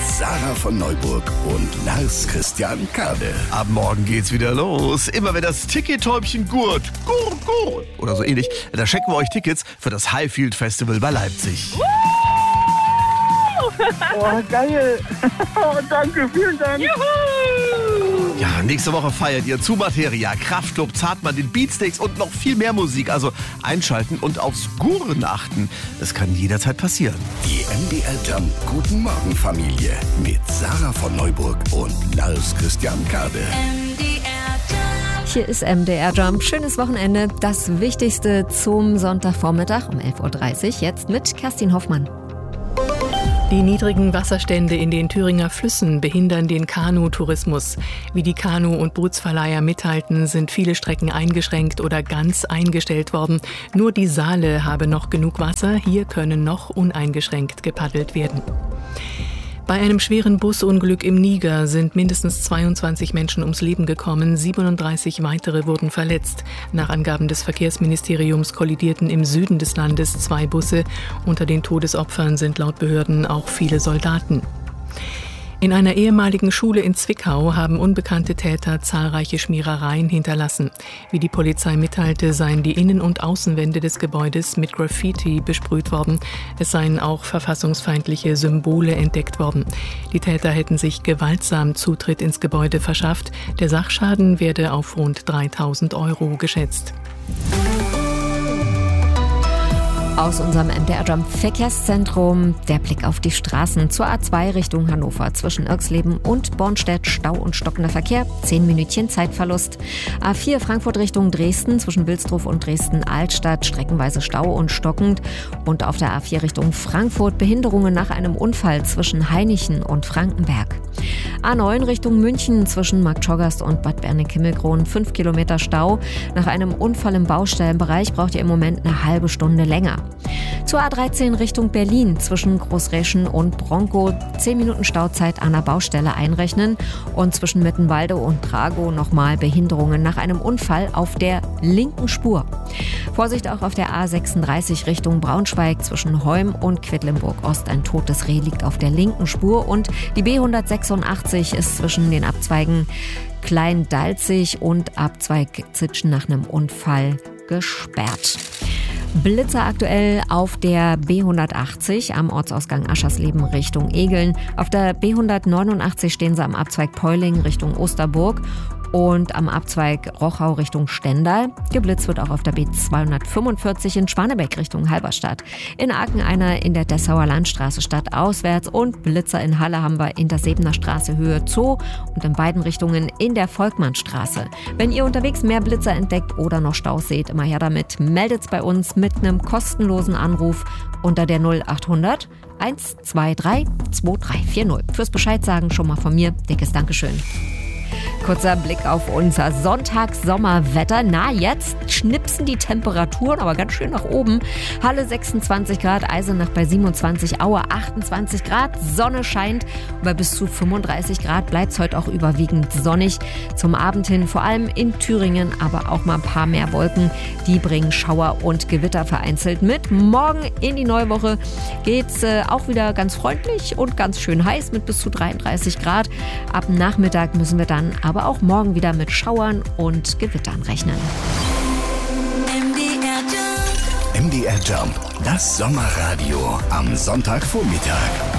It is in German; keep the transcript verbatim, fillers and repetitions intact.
Sarah von Neuburg und Lars Christian Kade. Ab morgen geht's wieder los. Immer wenn das Tickettäubchen gurt, gurt, gurt oder so ähnlich, da schenken wir euch Tickets für das Highfield Festival bei Leipzig. Oh, geil. Oh, danke, vielen Dank. Juhu! Ja, nächste Woche feiert ihr zu Materia, Kraftklub, Zartmann, den Beatsteaks und noch viel mehr Musik. Also einschalten und aufs Guren achten. Das kann jederzeit passieren. Die M D R Jump Guten Morgen Familie mit Sarah von Neuburg und Lars Christian Kade. Hier ist M D R Jump. Schönes Wochenende. Das Wichtigste zum Sonntagvormittag um elf Uhr dreißig. Jetzt mit Kerstin Hoffmann. Die niedrigen Wasserstände in den Thüringer Flüssen behindern den Kanutourismus. Wie die Kanu- und Bootsverleiher mitteilten, sind viele Strecken eingeschränkt oder ganz eingestellt worden. Nur die Saale habe noch genug Wasser. Hier können noch uneingeschränkt gepaddelt werden. Bei einem schweren Busunglück im Niger sind mindestens zweiundzwanzig Menschen ums Leben gekommen, siebenunddreißig weitere wurden verletzt. Nach Angaben des Verkehrsministeriums kollidierten im Süden des Landes zwei Busse. Unter den Todesopfern sind laut Behörden auch viele Soldaten. In einer ehemaligen Schule in Zwickau haben unbekannte Täter zahlreiche Schmierereien hinterlassen. Wie die Polizei mitteilte, seien die Innen- und Außenwände des Gebäudes mit Graffiti besprüht worden. Es seien auch verfassungsfeindliche Symbole entdeckt worden. Die Täter hätten sich gewaltsam Zutritt ins Gebäude verschafft. Der Sachschaden werde auf rund dreitausend Euro geschätzt. Aus unserem M D R Jump Verkehrszentrum der Blick auf die Straßen zur A zwei Richtung Hannover. Zwischen Irxleben und Bornstedt Stau und stockender Verkehr. Zehn Minütchen Zeitverlust. A vier Frankfurt Richtung Dresden zwischen Wilsdruf und Dresden-Altstadt. Streckenweise Stau und stockend. Und auf der A vier Richtung Frankfurt Behinderungen nach einem Unfall zwischen Hainichen und Frankenberg. A neun Richtung München zwischen Marktschorgast und Bad Berneck-Himmelkron. Fünf Kilometer Stau. Nach einem Unfall im Baustellenbereich braucht ihr im Moment eine halbe Stunde länger. Zur A dreizehn Richtung Berlin zwischen Großreschen und Bronkow zehn Minuten Stauzeit an der Baustelle einrechnen und zwischen Mittenwalde und Dragow nochmal Behinderungen nach einem Unfall auf der linken Spur. Vorsicht auch auf der A sechsunddreißig Richtung Braunschweig zwischen Heum und Quedlinburg Ost. Ein totes Reh liegt auf der linken Spur und die B hundertsechsundachtzig ist zwischen den Abzweigen Klein-Dalzig und Abzweig Zitschen nach einem Unfall gesperrt. Blitzer aktuell auf der B hundertachtzig am Ortsausgang Aschersleben Richtung Egeln. Auf der B hundertneunundachtzig stehen sie am Abzweig Peuling Richtung Osterburg und am Abzweig Rochau Richtung Stendal. Geblitzt wird auch auf der B zweihundertfünfundvierzig in Schwanebeck Richtung Halberstadt. In Aachen einer in der Dessauer Landstraße stadtauswärts und Blitzer in Halle haben wir in der Sebener Straße Höhe Zoo und in beiden Richtungen in der Volkmannstraße. Wenn ihr unterwegs mehr Blitzer entdeckt oder noch Staus seht, immer her damit, meldet's bei uns mit einem kostenlosen Anruf unter der null achthundert eins zwei drei zwei drei vier null. Fürs Bescheid sagen schon mal von mir, dickes Dankeschön. Kurzer Blick auf unser Sonntagssommerwetter. Na, jetzt schnipsen die Temperaturen aber ganz schön nach oben. Halle sechsundzwanzig Grad, Eisenach bei siebenundzwanzig, Aue achtundzwanzig Grad, Sonne scheint. Bei bis zu fünfunddreißig Grad bleibt es heute auch überwiegend sonnig. Zum Abend hin vor allem in Thüringen, aber auch mal ein paar mehr Wolken. Die bringen Schauer und Gewitter vereinzelt mit. Morgen in die neue Woche geht's äh, auch wieder ganz freundlich und ganz schön heiß mit bis zu dreiunddreißig Grad. Ab Nachmittag müssen wir dann aber auch morgen wieder mit Schauern und Gewittern rechnen. M D R Jump. M D R Jump, das Sommerradio am Sonntagvormittag.